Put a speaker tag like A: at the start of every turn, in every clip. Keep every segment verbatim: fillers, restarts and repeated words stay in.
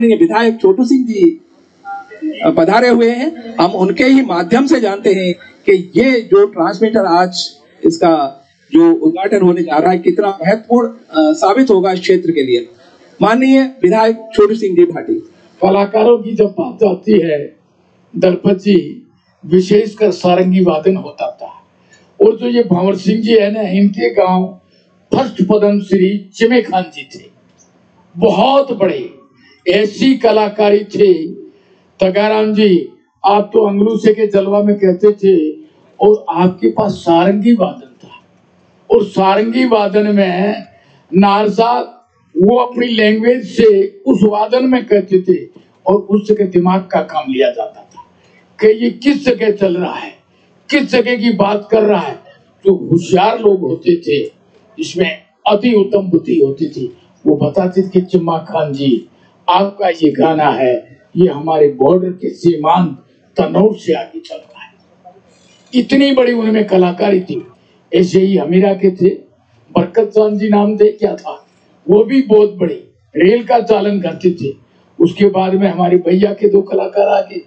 A: विधायक छोटू सिंह जी पधारे हुए हैं। हम उनके ही माध्यम से जानते हैं कि ये जो ट्रांसमीटर आज इसका जो उद्घाटन होने जा रहा है कितना महत्वपूर्ण साबित होगा इस क्षेत्र के लिए। माननीय विधायक छोटू सिंह जी भाटी।
B: कलाकारों की जब बात आती है दलपत जी, विशेषकर सारंगी वादन होता था। और जो ये भंवर सिंह जी है ना, इनके गांव फर्स्ट पद्म श्री चिमे खान जी थे, बहुत बड़े ऐसी कलाकारी थे। तगाराम जी, आप तो अंगलूसे के जलवा में कहते थे और आपके पास सारंगी वादन था। और सारंगी वादन में नार साहब वो अपनी लैंग्वेज से उस वादन में कहते थे और उस जगह दिमाग का काम लिया जाता था कि ये किस जगह चल रहा है, किस जगह की बात कर रहा है। जो होशियार लोग होते थे, इसमें अति उत्तम बुद्धि होती थी, वो बताते थे कि चिम्मा खान जी, आपका ये गाना है, ये हमारे बॉर्डर के सीमांत तनौर से आगे चल रहा है। इतनी बड़ी उनमें कलाकारी थी। ऐसे ही हमीरा के थे, बरकत चांद जी नाम थे, क्या था, वो भी बहुत बड़े रेल का चालन करते थे। उसके बाद में हमारे भैया के दो कलाकार आगे,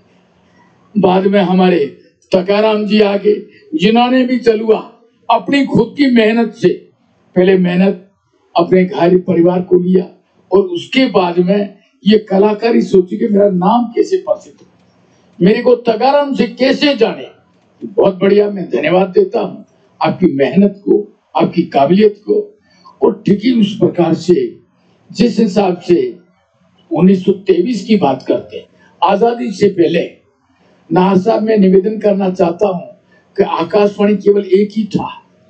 B: बाद में हमारे तकाराम जी आगे, जिन्होंने भी चलुआ अपनी खुद की मेहनत से पहले मेहनत अपने घर परिवार को लिया और उसके बाद में ये कलाकारी सोची कि मेरा नाम कैसे प्रसिद्ध हो, मेरे को तगाराम से कैसे जाने। बहुत बढ़िया, मैं धन्यवाद देता हूँ आपकी मेहनत को, आपकी काबिलियत को। और ठीक ही उस प्रकार से जिस हिसाब से उन्नीस सौ तेईस की बात करते हैं, आजादी से पहले, नाहर साहब मैं निवेदन करना चाहता हूँ कि आकाशवाणी केवल एक ही था।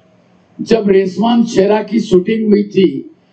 B: जब रेशमान शेरा की शूटिंग हुई थी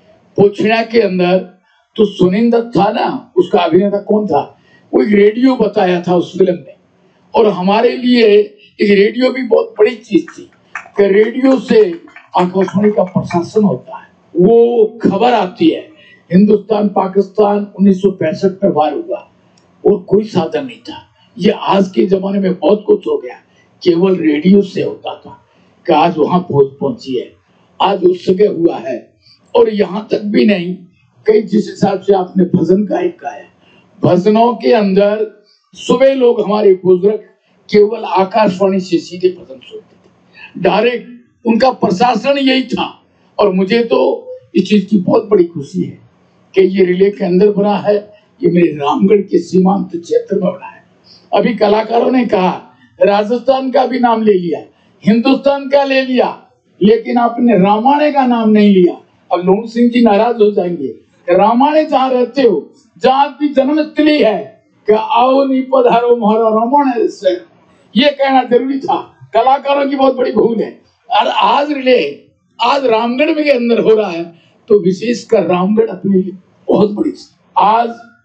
B: पोछड़ा के अंदर, तो सुनिंदर था ना, उसका अभिनेता कौन था, वो एक रेडियो बताया था उस फिल्म में। और हमारे लिए एक रेडियो भी बहुत बड़ी चीज थी कि रेडियो से आकाशवाणी का प्रशासन होता है, वो खबर आती है। हिंदुस्तान पाकिस्तान उन्नीस सौ पैंसठ में वार हुआ और कोई साधन नहीं था। ये आज के जमाने में बहुत कुछ हो गया, केवल रेडियो से होता था कि आज वहां पहुंच पहुंची है, आज उस जगह हुआ है। और यहाँ तक भी नहीं, कई जिस हिसाब से आपने भजन गायक गाया, भजनों के अंदर सुबह लोग हमारे बुजुर्ग केवल आकाशवाणी से सीधे भजन सुनते थे, डायरेक्ट। उनका प्रशासन यही था। और मुझे तो इस चीज की बहुत बड़ी खुशी है कि ये रिले के अंदर बना है, ये मेरे रामगढ़ के सीमांत क्षेत्र में बना है। अभी कलाकारों ने कहा राजस्थान का भी नाम ले लिया, हिंदुस्तान का ले लिया, लेकिन आपने रामायण का नाम नहीं लिया। अब लोन सिंह जी नाराज हो जाएंगे। रामायण जहाँ रहते हो, जहाँ आपकी जन्मस्थली है, कि आओ नी पधारो मोहरा रामायण से, ये कहना जरूरी था। कलाकारों की बहुत बड़ी भूल है। और आज रिले आज रामगढ़ में के अंदर हो रहा है, तो विशेषकर रामगढ़ अपने लिए बहुत बड़ी। आज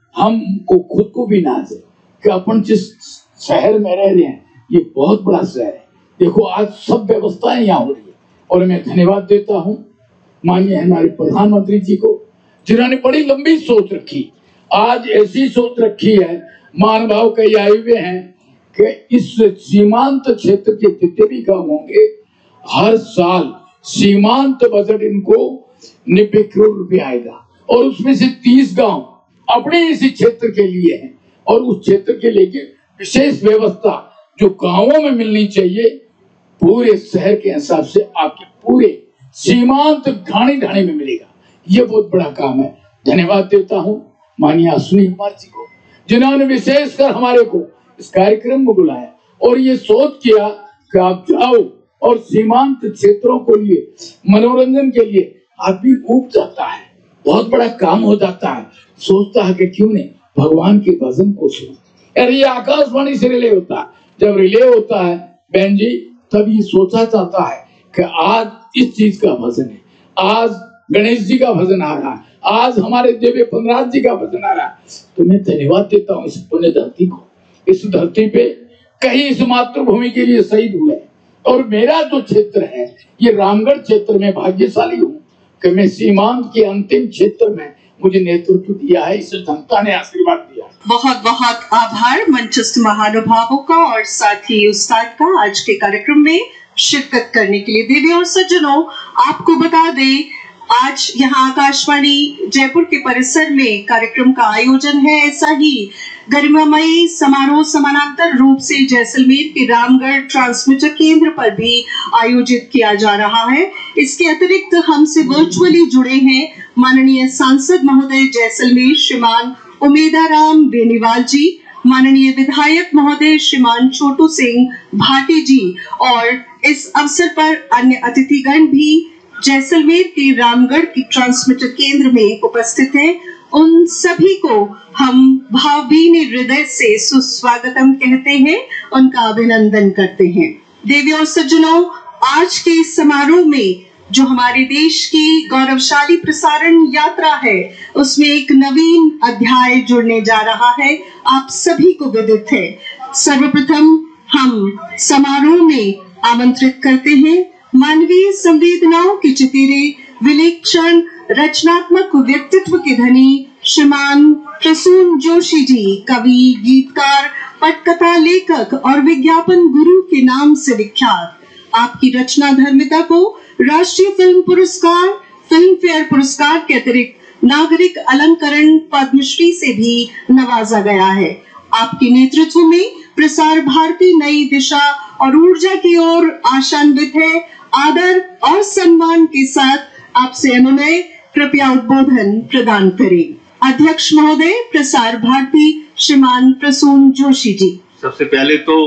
B: हमको खुद को भी नाज है कि अपन जिस शहर में रह रहे हैं, ये बहुत बड़ा शहर है। देखो आज सब व्यवस्थाएं यहाँ हो रही है। और मैं धन्यवाद देता हूँ माननीय हमारे प्रधानमंत्री जी को, जिन्होंने बड़ी लंबी सोच रखी। आज ऐसी सोच रखी है, मान भाव कई आए हुए हैं कि इस सीमांत क्षेत्र के जितने भी गांव होंगे, हर साल सीमांत बजट इनको नब्बे करोड़ रुपए आएगा। और उसमें से तीस गांव अपने इसी क्षेत्र के लिए हैं। और उस क्षेत्र के लिए विशेष व्यवस्था जो गांवों में मिलनी चाहिए, पूरे शहर के हिसाब से आपके पूरे सीमांत ढाणी ढाणी में मिलेगा। ये बहुत बड़ा काम है। धन्यवाद देता हूँ माननीय अश्विनी कुमार जी को, जिन्होंने विशेषकर हमारे को इस कार्यक्रम में बुलाया और ये सोच किया कि आप जाओ और सीमांत क्षेत्रों के लिए मनोरंजन के लिए आदमी ऊब जाता है, बहुत बड़ा काम हो जाता है, सोचता है कि क्यों नहीं भगवान के भजन को सुनो। यार ये आकाशवाणी से रिले होता है। जब रिले होता है बहन जी, तब ये सोचा जाता है कि आज इस चीज का भजन है, आज गणेश जी का भजन आ रहा है, आज हमारे देवे पनराज जी का भजन आ रहा है। तो मैं धन्यवाद देता हूँ इस पुण्य धरती को। इस धरती पे कई इस मातृभूमि के लिए शहीद हुए। और मेरा जो क्षेत्र है, ये रामगढ़ क्षेत्र में भाग्यशाली हूँ कि मैं सीमांत के अंतिम क्षेत्र में मुझे नेतृत्व दिया है, इस जनता ने आशीर्वाद दिया।
C: बहुत बहुत आभार मंचस्थ महानुभावों का और साथ ही उस्ताद का आज के कार्यक्रम में शिरकत करने के लिए। देवी और सज्जनों, आपको बता दें आज यहाँ आकाशवाणी जयपुर के परिसर में कार्यक्रम का आयोजन है। ऐसा ही गरिमामयी समारोह समानांतर रूप से जैसलमेर के रामगढ़ ट्रांसमीटर केंद्र पर भी आयोजित किया जा रहा है। इसके अतिरिक्त हमसे वर्चुअली जुड़े हैं माननीय सांसद महोदय जैसलमेर श्रीमान उमेदाराम बेनीवाल जी, माननीय विधायक महोदय श्रीमान छोटू सिंह भाटी जी, और इस अवसर पर अन्य अतिथिगण भी जैसलमेर के रामगढ़ की ट्रांसमीटर केंद्र में उपस्थित हैं। उन सभी को हम भावभीनी हृदय से सुस्वागतम कहते हैं, उनका अभिनंदन करते हैं। देवी और सज्जनों, आज के इस समारोह में जो हमारे देश की गौरवशाली प्रसारण यात्रा है, उसमें एक नवीन अध्याय जुड़ने जा रहा है, आप सभी को विदित है। सर्वप्रथम हम समारोह में आमंत्रित करते हैं मानवीय संवेदनाओं के चितीरे, विलक्षण रचनात्मक व्यक्तित्व के धनी श्रीमान प्रसून जोशी जी, कवि, गीतकार, पटकथा लेखक और विज्ञापन गुरु के नाम से विख्यात। आपकी रचना धर्मिता को राष्ट्रीय फिल्म पुरस्कार, फिल्म फेयर पुरस्कार के अतिरिक्त नागरिक अलंकरण पद्मश्री से भी नवाजा गया है। आपके नेतृत्व में प्रसार भारती नई दिशा और ऊर्जा की ओर आशान्वित है। आदर और सम्मान के साथ आपसे अनुनय, कृपया उद्बोधन प्रदान करें। अध्यक्ष महोदय प्रसार भारती श्रीमान प्रसून जोशी जी।
D: सबसे पहले तो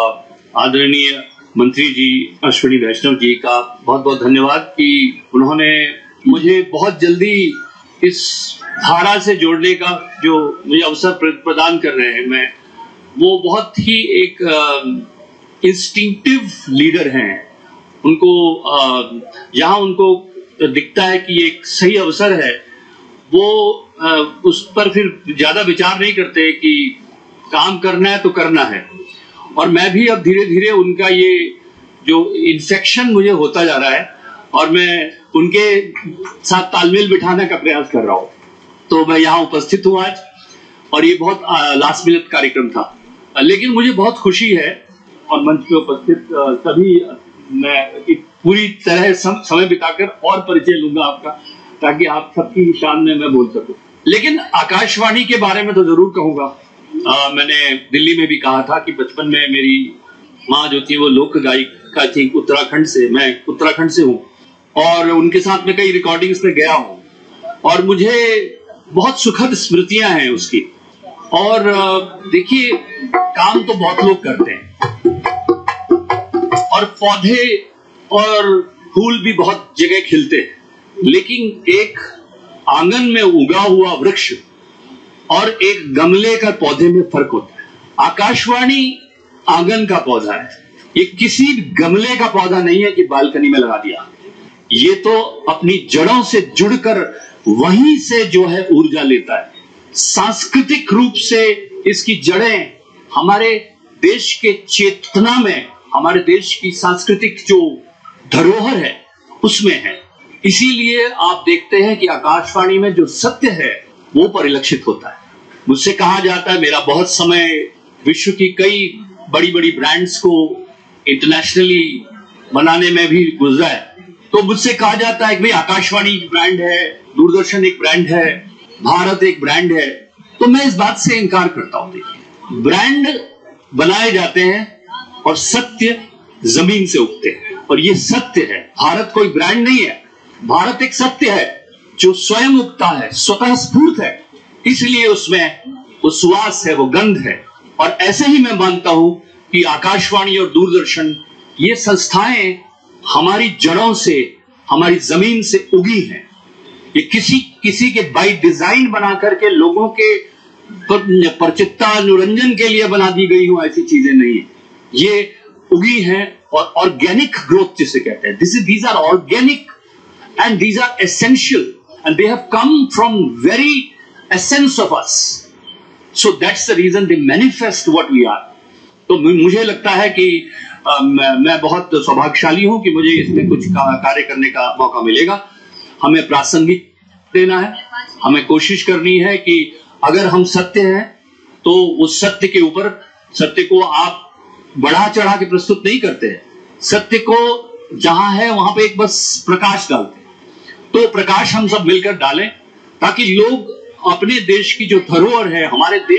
D: आदरणीय मंत्री जी अश्विनी वैष्णव जी का बहुत बहुत धन्यवाद कि उन्होंने मुझे बहुत जल्दी इस धारा से जोड़ने का जो मुझे अवसर प्रदान कर रहे हैं। मैं वो बहुत ही एक इंस्टिंक्टिव लीडर हैं। उनको जहाँ उनको दिखता है कि एक सही अवसर है, वो उस पर फिर ज्यादा विचार नहीं करते कि काम करना है तो करना है। और मैं भी अब धीरे धीरे उनका ये जो इन्फेक्शन मुझे होता जा रहा है और मैं उनके साथ तालमेल बिठाने का प्रयास कर रहा हूँ। तो मैं यहाँ उपस्थित हूँ आज, और ये बहुत लास्ट मिनट कार्यक्रम था, लेकिन मुझे बहुत खुशी है और मंच पे उपस्थित सभी, मैं एक पूरी तरह सम, समय बिताकर और परिचय लूंगा आपका, ताकि आप सबकी शान में मैं बोल सकूं। लेकिन आकाशवाणी के बारे में तो जरूर कहूंगा। आ, मैंने दिल्ली में भी कहा था कि बचपन में मेरी माँ जो थी वो लोक गायिका थी उत्तराखंड से, मैं उत्तराखंड से हूँ, और उनके साथ में कई रिकॉर्डिंग्स में गया हूँ, और मुझे बहुत सुखद स्मृतियां हैं उसकी। और देखिए, काम तो बहुत लोग करते हैं, और पौधे और फूल भी बहुत जगह खिलते हैं, लेकिन एक आंगन में उगा हुआ वृक्ष और एक गमले का पौधे में फर्क होता है। आकाशवाणी आंगन का पौधा है, ये किसी गमले का पौधा नहीं है कि बालकनी में लगा दिया। ये तो अपनी जड़ों से जुड़कर वहीं से जो है ऊर्जा लेता है। सांस्कृतिक रूप से इसकी जड़ें हमारे देश के चेतना में, हमारे देश की सांस्कृतिक जो धरोहर है उसमें है। इसीलिए आप देखते हैं कि आकाशवाणी में जो सत्य है वो परिलक्षित होता है। मुझसे कहा जाता है, मेरा बहुत समय विश्व की कई बड़ी बड़ी ब्रांड्स को इंटरनेशनली बनाने में भी गुजरा है, तो मुझसे कहा जाता है कि भाई आकाशवाणी एक ब्रांड है, दूरदर्शन एक ब्रांड है, भारत एक ब्रांड है। तो मैं इस बात से इनकार करता हूं। देखिए, ब्रांड बनाए जाते हैं और सत्य जमीन से उगते हैं, और ये सत्य है। भारत कोई ब्रांड नहीं है, भारत एक सत्य है जो स्वयं उगता है, स्वतः स्फूर्त है, इसलिए उसमें वो सुवास है, वो गंध है। और ऐसे ही मैं मानता हूं कि आकाशवाणी और दूरदर्शन, ये संस्थाएं हमारी जड़ों से, हमारी जमीन से उगी हैं। ये किसी किसी के बाय डिजाइन बना करके लोगों के परचित्ता अनुरंजन के लिए बना दी गई हो, ऐसी चीजें नहीं है। ये उगी हैं और ऑर्गेनिक ग्रोथ जिसे कहते हैं। This is these are organic and these are essential and they have come from very essence of us, so that's the reason they manifest what we are. तो मुझे लगता है कि आ, मैं, मैं बहुत सौभाग्यशाली हूं कि मुझे इसमें कुछ कार्य करने का मौका मिलेगा। हमें प्रासंगिक देना है, हमें कोशिश करनी है कि अगर हम सत्य हैं तो उस सत्य के ऊपर, सत्य को आप बढ़ा चढ़ा के प्रस्तुत नहीं करते हैं, सत्य को जहां है वहां पे एक बस प्रकाश डालते हैं। तो प्रकाश हम सब मिलकर डालें ताकि लोग अपने देश की जो धरोहर है, हमारे देश